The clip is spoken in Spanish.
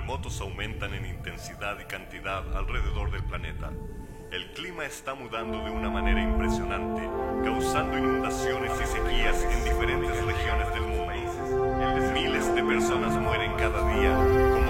terremotos aumentan en intensidad y cantidad alrededor del planeta. El clima está mudando de una manera impresionante, causando inundaciones y sequías en diferentes regiones del mundo. Miles de personas mueren cada día